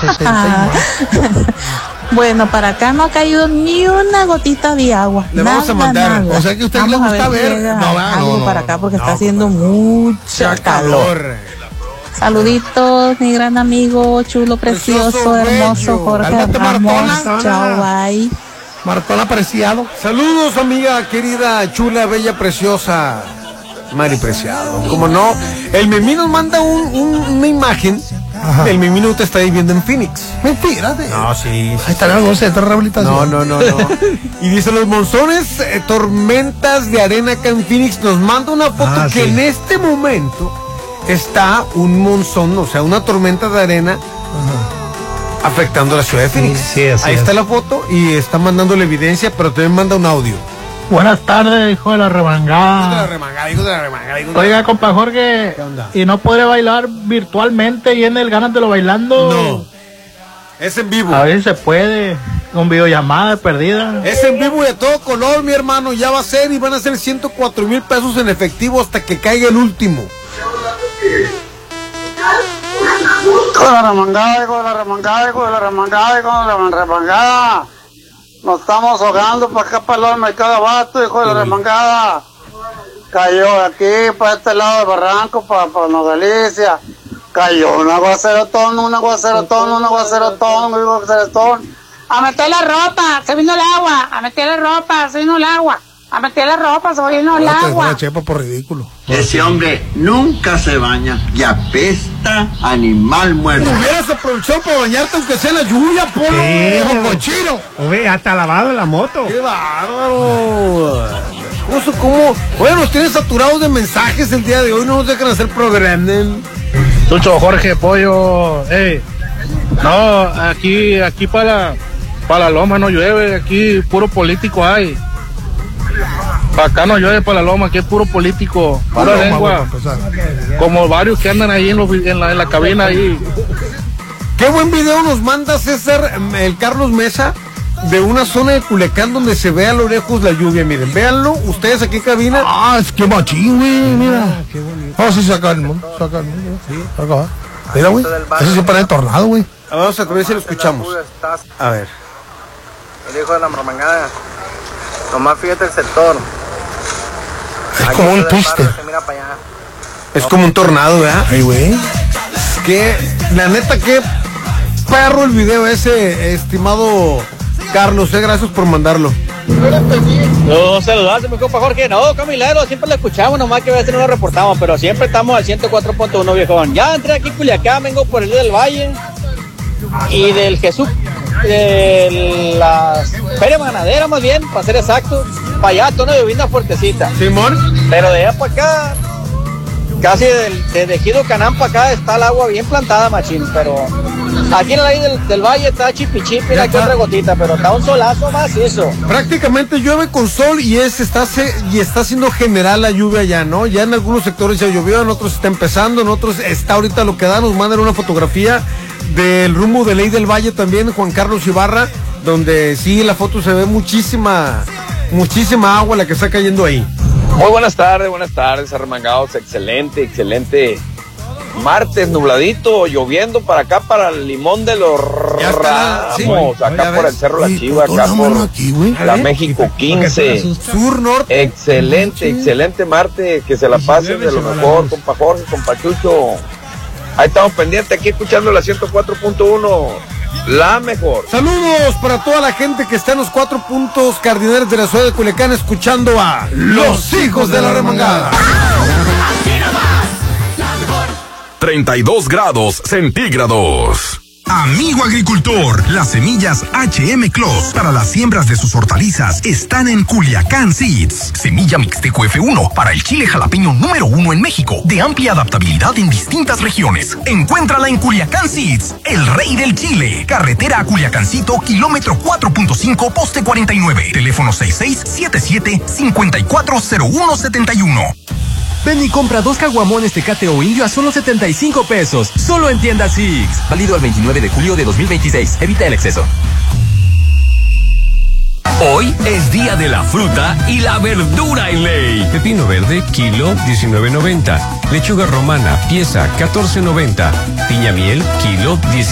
Bueno, para acá no ha caído ni una gotita de agua. Le vamos a mandar. O sea que a usted le gusta ver. No, para acá porque está haciendo mucha calor. Saluditos, mi gran amigo, chulo, precioso, hermoso, Jorge Ramos. Chao, bye. Martona Preciado. Saludos, amiga querida, chula, bella, preciosa. Mari Preciado. Como no, el Memín nos manda una imagen. Ajá. El Memín te está viviendo en Phoenix. Mentírate. No, sí. Ahí está el negocio de rehabilitación. No. Y dice, los monzones, tormentas de arena acá en Phoenix. Nos manda una foto que en este momento está un monzón, o sea, una tormenta de arena afectando la ciudad de Phoenix. Sí, ahí está la foto y está mandando la evidencia, pero también manda un audio. Buenas tardes, hijo de la remangada. Hijo de la remangada. Oiga, compa Jorge, ¿y no podré bailar virtualmente y en el Gánatelo Bailando? No, es en vivo. A ver si se puede, con videollamada perdida. Es en vivo y a todo color, mi hermano, ya va a ser y van a ser 104,000 pesos en efectivo hasta que caiga el último. Hijo de la remangada, hijo de la remangada, hijo de la remangada, hijo de la remangada. Nos estamos ahogando para acá, para el mercado de abasto, hijo de la remangada. Cayó aquí, para este lado del barranco, para Nogalicia. Cayó un aguacerotón. A meter la ropa, se vino el agua. A meter la ropa, se vino el agua. Chepa por ridículo. Ese hombre nunca se baña y apesta animal muerto. Hubieras aprovechado para bañarte aunque sea en la lluvia, Polo. Hijo cochino. Oye, hasta lavado la moto. ¡Qué bárbaro! ¿Cómo? Bueno, nos tienen saturados de mensajes el día de hoy. No nos dejan hacer programa. Chucho, Jorge, Pollo. No, aquí para la loma no llueve. Aquí puro político hay. Para acá no llueve, para la loma, aquí es puro político, pura lengua, como varios que andan ahí en la cabina ahí. Qué buen video nos manda César, el Carlos Mesa, de una zona de Culiacán donde se ve a lo lejos la lluvia. Miren, véanlo, ustedes aquí en cabina. Es que machín, güey, mira. Sí, saca el mundo. Sí. Acá. Mira, güey, eso se parece tornado, güey. Vamos a ver si lo escuchamos. A ver. El hijo de la remangada. Nomás fíjate el sector. Es como un twister. Es como un tornado, ¿verdad? Ay, güey. Que, la neta, qué perro el video ese, estimado Carlos. Gracias por mandarlo. No, saludaste, mi compa Jorge. No, Camilero, siempre lo escuchamos, nomás que a veces no lo reportamos, pero siempre estamos al 104.1, viejón. Ya entré aquí en Culiacán, vengo por el del Valle y del Jesús, de las Feria Ganadera, más bien, para ser exacto. Para allá, tono de lluvia fuertecita. Simón. Pero de allá para acá, casi desde Ejido Canán para acá está el agua bien plantada, machín. Pero aquí en la ley del Valle está chipi, la que otra gotita, pero está un solazo más eso. Prácticamente llueve con sol y está siendo general la lluvia ya, ¿no? Ya en algunos sectores ya llovió, en otros está empezando, en otros está ahorita lo que da. Nos mandan una fotografía del rumbo de Ley del Valle también, Juan Carlos Ibarra, donde sí, la foto se ve muchísima agua la que está cayendo ahí. Muy buenas tardes, arremangados, excelente martes, nubladito, lloviendo para acá, para el Limón de los Ramos, acá por el Cerro La Chiva, acá por la México 15, sur, norte. Excelente martes, que se la pasen de lo mejor, compa Jorge, compa Chucho. Ahí estamos pendientes, aquí escuchando la 104.1. La mejor. Saludos para toda la gente que está en los 4 puntos cardinales de la ciudad de Culiacán escuchando a Los Hijos de la Remangada. 32 grados centígrados. Amigo agricultor, las semillas HM Clos para las siembras de sus hortalizas están en Culiacán Seeds. Semilla Mixteco F1 para el chile jalapeño número 1 en México, de amplia adaptabilidad en distintas regiones. Encuéntrala en Culiacán Seeds, el rey del chile. Carretera a Culiacancito, kilómetro 4.5, poste 49. Teléfono 66-77-540171. Ven y compra 2 caguamones Tecate o Indio a solo 75 pesos. Solo en tienda Six. Válido al 29 de julio de 2026. Evita el exceso. Hoy es día de la fruta y la verdura en Ley. Pepino verde, kilo, $19.90. Lechuga romana, pieza, $14.90. Piña miel, kilo,